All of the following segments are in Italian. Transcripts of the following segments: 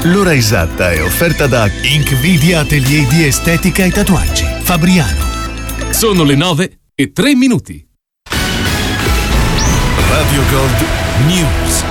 L'ora esatta è offerta da Inkvidia Atelier di Estetica e Tatuaggi, Fabriano. Sono le 9:03. Radio Gold News.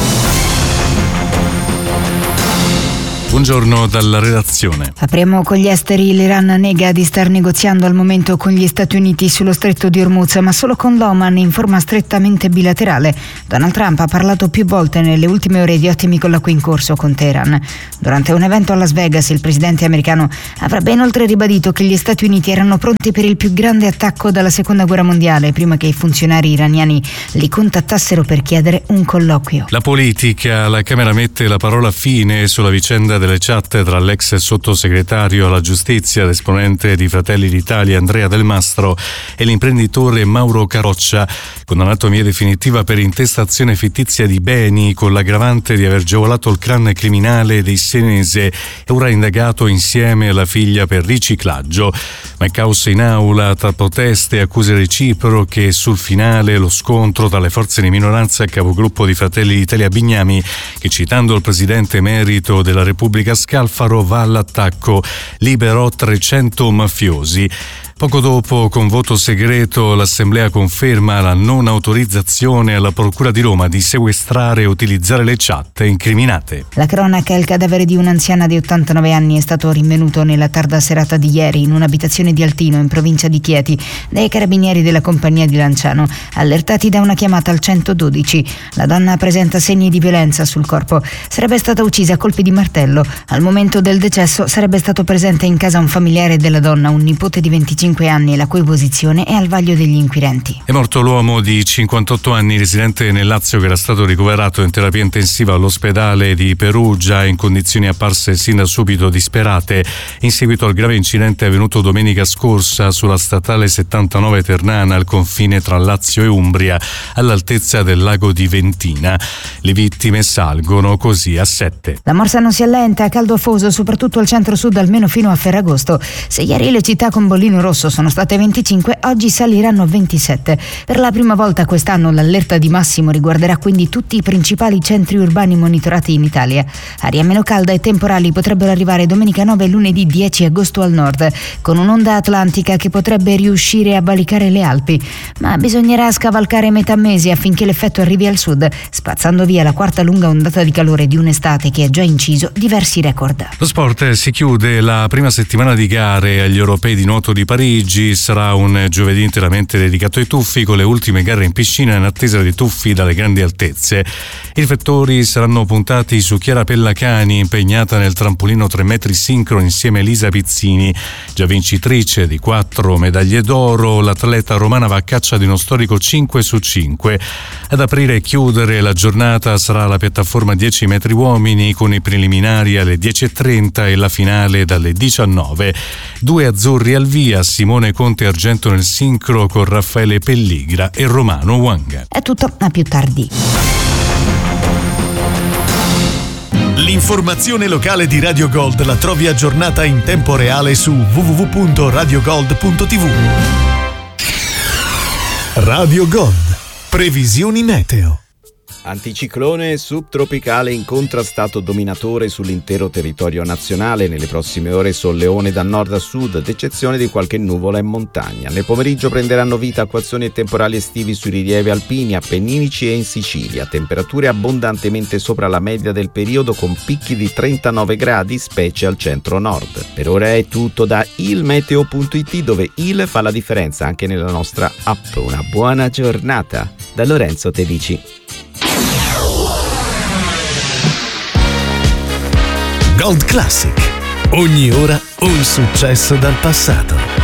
Buongiorno dalla redazione. Apriamo con gli esteri. L'Iran nega di star negoziando al momento con gli Stati Uniti sullo stretto di Hormuz, ma solo con l'Oman in forma strettamente bilaterale. Donald Trump ha parlato più volte nelle ultime ore di ottimi colloqui in corso con Teheran. Durante un evento a Las Vegas, il presidente americano avrebbe inoltre ribadito che gli Stati Uniti erano pronti per il più grande attacco dalla seconda guerra mondiale, prima che i funzionari iraniani li contattassero per chiedere un colloquio. La politica. La Camera mette la parola fine sulla vicenda delle chat tra l'ex sottosegretario alla giustizia, l'esponente di Fratelli d'Italia Andrea Del Mastro, e l'imprenditore Mauro Caroccia, condannato in via definitiva per intestazione fittizia di beni con l'aggravante di aver agevolato il clan criminale dei Senese e ora indagato insieme alla figlia per riciclaggio. Ma è caos in aula tra proteste e accuse reciproche. Sul finale lo scontro tra le forze di minoranza e capogruppo di Fratelli d'Italia Bignami, che, citando il presidente emerito della Repubblica Scalfaro, va all'attacco. Liberò 300 mafiosi. Poco dopo, con voto segreto, l'Assemblea conferma la non autorizzazione alla Procura di Roma di sequestrare e utilizzare le chat incriminate. La cronaca: il cadavere di un'anziana di 89 anni è stato rinvenuto nella tarda serata di ieri in un'abitazione di Altino, in provincia di Chieti, dai carabinieri della compagnia di Lanciano, allertati da una chiamata al 112. La donna presenta segni di violenza sul corpo. Sarebbe stata uccisa a colpi di martello. Al momento del decesso sarebbe stato presente in casa un familiare della donna, un nipote di 25 anni, la cui posizione è al vaglio degli inquirenti. È morto l'uomo di 58 anni residente nel Lazio, che era stato ricoverato in terapia intensiva all'ospedale di Perugia in condizioni apparse sin da subito disperate in seguito al grave incidente avvenuto domenica scorsa sulla statale 79 Ternana, al confine tra Lazio e Umbria, all'altezza del lago di Ventina. Le vittime salgono così a 7. La morsa non si allenta, caldo afoso soprattutto al centro-sud almeno fino a Ferragosto. Se ieri le città con bollino rosso sono state 25, oggi saliranno a 27. Per la prima volta quest'anno l'allerta di massimo riguarderà quindi tutti i principali centri urbani monitorati in Italia. Aria meno calda e temporali potrebbero arrivare domenica 9 e lunedì 10 agosto al nord, con un'onda atlantica che potrebbe riuscire a valicare le Alpi, ma bisognerà scavalcare metà mese affinché l'effetto arrivi al sud, spazzando via la quarta lunga ondata di calore di un'estate che ha già inciso diversi record. Lo sport. Si chiude la prima settimana di gare agli europei di nuoto di Parigi. Sarà un giovedì interamente dedicato ai tuffi, con le ultime gare in piscina in attesa dei tuffi dalle grandi altezze. I riflettori saranno puntati su Chiara Pellacani, impegnata nel trampolino 3 metri sincro insieme a Elisa Pizzini, già vincitrice di 4 medaglie d'oro. L'atleta romana va a caccia di uno storico 5 su 5. Ad aprire e chiudere la giornata sarà la piattaforma 10 metri uomini, con i preliminari alle 10:30 e la finale dalle 19. 2 azzurri al via: Simone Conte argento nel sincro con Raffaele Pelligra e Romano Wanga. È tutto, a più tardi. L'informazione locale di Radio Gold la trovi aggiornata in tempo reale su www.radiogold.tv. Radio Gold. Previsioni meteo. Anticiclone subtropicale incontra stato dominatore sull'intero territorio nazionale. Nelle prossime ore solleone da nord a sud, ad eccezione di qualche nuvola in montagna. Nel pomeriggio prenderanno vita acquazzoni e temporali estivi sui rilievi alpini, appenninici e in Sicilia. Temperature abbondantemente sopra la media del periodo, con picchi di 39 gradi, specie al centro-nord. Per ora è tutto da ilmeteo.it, dove il fa la differenza anche nella nostra app. Una buona giornata da Lorenzo Tedici. Gold Classic. Ogni ora un successo dal passato.